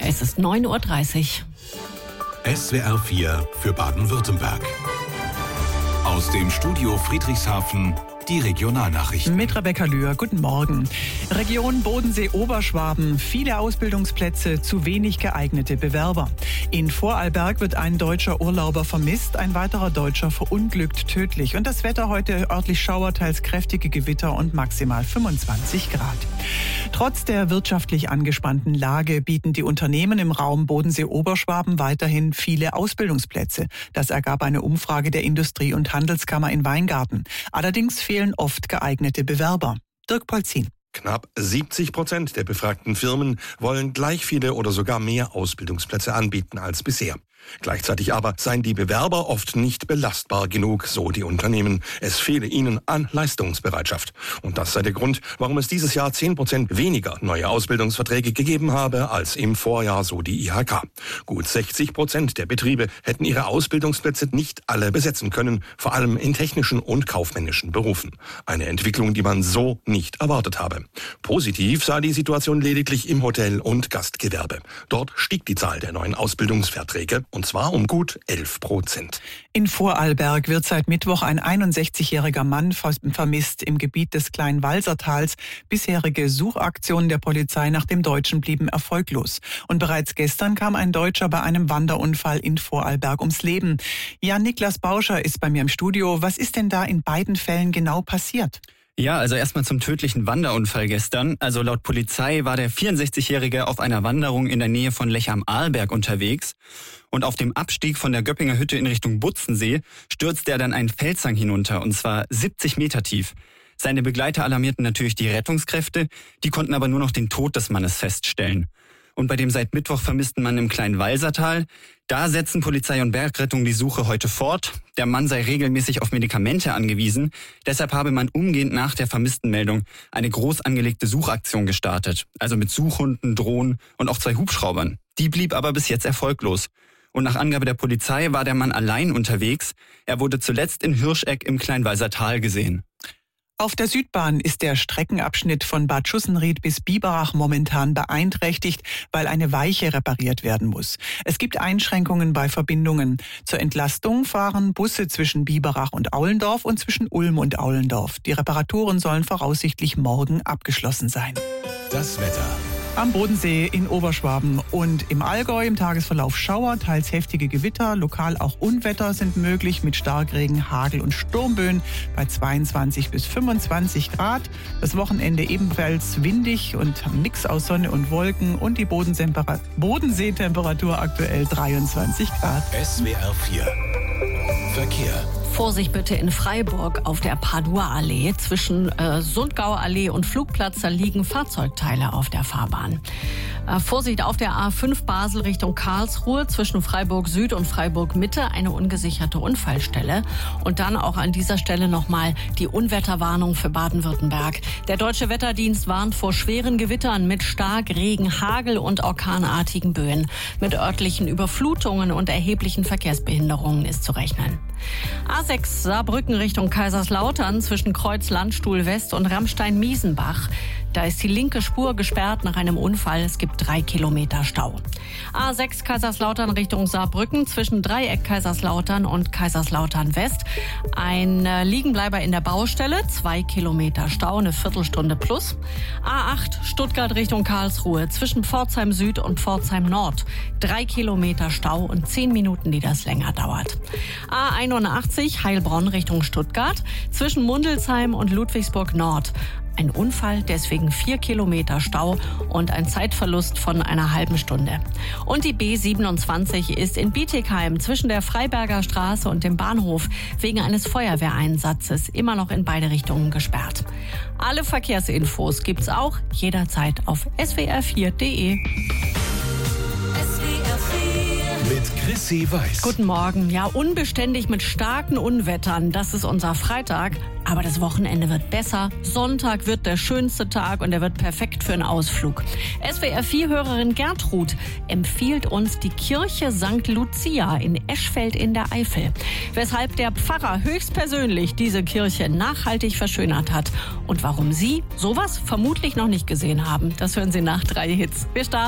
Es ist 9:30 Uhr. SWR 4 für Baden-Württemberg. Aus dem Studio Friedrichshafen die Regionalnachrichten. Mit Rebecca Lühr, guten Morgen. Region Bodensee-Oberschwaben, viele Ausbildungsplätze, zu wenig geeignete Bewerber. In Vorarlberg wird ein deutscher Urlauber vermisst, ein weiterer Deutscher verunglückt tödlich. Und das Wetter heute örtlich Schauer, teils kräftige Gewitter und maximal 25 Grad. Trotz der wirtschaftlich angespannten Lage bieten die Unternehmen im Raum Bodensee-Oberschwaben weiterhin viele Ausbildungsplätze. Das ergab eine Umfrage der Industrie- und Handelskammer in Weingarten. Allerdings fehlen oft geeignete Bewerber. Dirk Polzin. Knapp 70% der befragten Firmen wollen gleich viele oder sogar mehr Ausbildungsplätze anbieten als bisher. Gleichzeitig aber seien die Bewerber oft nicht belastbar genug, so die Unternehmen. Es fehle ihnen an Leistungsbereitschaft. Und das sei der Grund, warum es dieses Jahr 10% weniger neue Ausbildungsverträge gegeben habe als im Vorjahr, so die IHK. Gut 60% der Betriebe hätten ihre Ausbildungsplätze nicht alle besetzen können, vor allem in technischen und kaufmännischen Berufen. Eine Entwicklung, die man so nicht erwartet habe. Positiv sei die Situation lediglich im Hotel- und Gastgewerbe. Dort stieg die Zahl der neuen Ausbildungsverträge, und zwar um gut 11%. In Vorarlberg wird seit Mittwoch ein 61-jähriger Mann vermisst im Gebiet des Kleinwalsertals. Bisherige Suchaktionen der Polizei nach dem Deutschen blieben erfolglos. Und bereits gestern kam ein Deutscher bei einem Wanderunfall in Vorarlberg ums Leben. Ja, Niklas Bauscher ist bei mir im Studio. Was ist denn da in beiden Fällen genau passiert? Ja, also erstmal zum tödlichen Wanderunfall gestern. Also laut Polizei war der 64-Jährige auf einer Wanderung in der Nähe von Lech am Arlberg unterwegs. Und auf dem Abstieg von der Göppinger Hütte in Richtung Butzensee stürzte er dann einen Felshang hinunter, und zwar 70 Meter tief. Seine Begleiter alarmierten natürlich die Rettungskräfte, die konnten aber nur noch den Tod des Mannes feststellen. Und bei dem seit Mittwoch vermissten Mann im Kleinwalsertal, da setzen Polizei und Bergrettung die Suche heute fort. Der Mann sei regelmäßig auf Medikamente angewiesen. Deshalb habe man umgehend nach der Vermisstenmeldung eine groß angelegte Suchaktion gestartet. Also mit Suchhunden, Drohnen und auch 2 Hubschraubern. Die blieb aber bis jetzt erfolglos. Und nach Angabe der Polizei war der Mann allein unterwegs. Er wurde zuletzt in Hirscheck im Kleinwalsertal gesehen. Auf der Südbahn ist der Streckenabschnitt von Bad Schussenried bis Biberach momentan beeinträchtigt, weil eine Weiche repariert werden muss. Es gibt Einschränkungen bei Verbindungen. Zur Entlastung fahren Busse zwischen Biberach und Aulendorf und zwischen Ulm und Aulendorf. Die Reparaturen sollen voraussichtlich morgen abgeschlossen sein. Das Wetter. Am Bodensee in Oberschwaben und im Allgäu im Tagesverlauf Schauer, teils heftige Gewitter, lokal auch Unwetter sind möglich mit Starkregen, Hagel und Sturmböen bei 22 bis 25 Grad. Das Wochenende ebenfalls windig und ein Mix aus Sonne und Wolken und die Bodenseetemperatur aktuell 23 Grad. SWR 4 Verkehr. Vorsicht bitte in Freiburg auf der Padua-Allee. Zwischen Sundgauer Allee und Flugplatz, da liegen Fahrzeugteile auf der Fahrbahn. Vorsicht auf der A5 Basel Richtung Karlsruhe zwischen Freiburg Süd und Freiburg Mitte, eine ungesicherte Unfallstelle. Und dann auch an dieser Stelle nochmal die Unwetterwarnung für Baden-Württemberg. Der Deutsche Wetterdienst warnt vor schweren Gewittern mit Starkregen, Hagel und orkanartigen Böen. Mit örtlichen Überflutungen und erheblichen Verkehrsbehinderungen ist zu rechnen. A6 Saarbrücken Richtung Kaiserslautern zwischen Kreuz Landstuhl West und Ramstein-Miesenbach. Da ist die linke Spur gesperrt nach einem Unfall. Es gibt 3 Kilometer Stau. A6 Kaiserslautern Richtung Saarbrücken zwischen Dreieck Kaiserslautern und Kaiserslautern West. Ein Liegenbleiber in der Baustelle, 2 Kilometer Stau, eine Viertelstunde plus. A8 Stuttgart Richtung Karlsruhe zwischen Pforzheim Süd und Pforzheim Nord. 3 Kilometer Stau und 10 Minuten, die das länger dauert. A81 Heilbronn Richtung Stuttgart zwischen Mundelsheim und Ludwigsburg Nord. Ein Unfall, deswegen 4 Kilometer Stau und ein Zeitverlust von einer halben Stunde. Und die B27 ist in Bietigheim zwischen der Freiberger Straße und dem Bahnhof wegen eines Feuerwehreinsatzes immer noch in beide Richtungen gesperrt. Alle Verkehrsinfos gibt's auch jederzeit auf swr4.de. Mit Chrissy Weiß. Guten Morgen. Ja, unbeständig mit starken Unwettern. Das ist unser Freitag. Aber das Wochenende wird besser. Sonntag wird der schönste Tag und er wird perfekt für einen Ausflug. SWR4-Hörerin Gertrud empfiehlt uns die Kirche St. Lucia in Eschfeld in der Eifel. Weshalb der Pfarrer höchstpersönlich diese Kirche nachhaltig verschönert hat. Und warum Sie sowas vermutlich noch nicht gesehen haben, das hören Sie nach 3 Hits. Wir starten.